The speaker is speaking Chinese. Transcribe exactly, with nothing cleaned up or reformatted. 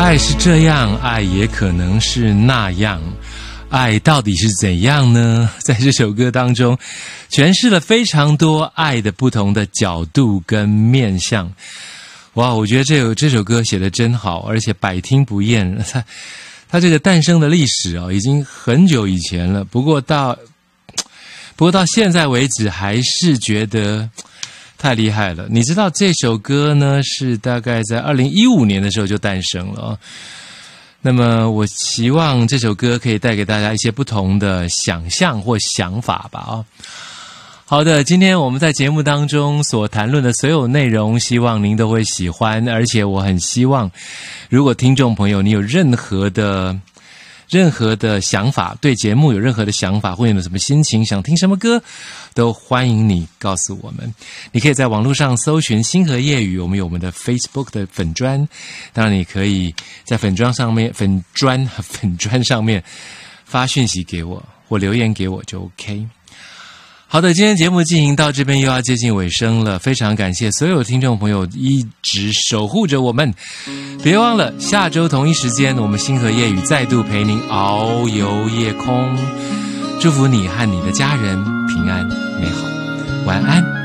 爱是这样，爱也可能是那样，爱到底是怎样呢？在这首歌当中诠释了非常多爱的不同的角度跟面向。哇，我觉得这首这首歌写得真好，而且百听不厌。它它这个诞生的历史哦，已经很久以前了，不过到不过到现在为止还是觉得太厉害了。你知道这首歌呢是大概在二零一五年的时候就诞生了哦。那么我希望这首歌可以带给大家一些不同的想象或想法吧哦。好的，今天我们在节目当中所谈论的所有内容，希望您都会喜欢，而且我很希望，如果听众朋友你有任何的任何的想法，对节目有任何的想法，或者有什么心情，想听什么歌，都欢迎你告诉我们。你可以在网络上搜寻星河夜语，我们有我们的 Facebook 的粉专，当然你可以在粉专上面粉专粉专上面发讯息给我或留言给我就 OK。好的，今天节目进行到这边又要接近尾声了，非常感谢所有听众朋友一直守护着我们。别忘了下周同一时间，我们星河夜语再度陪您遨游夜空。祝福你和你的家人平安美好，晚安。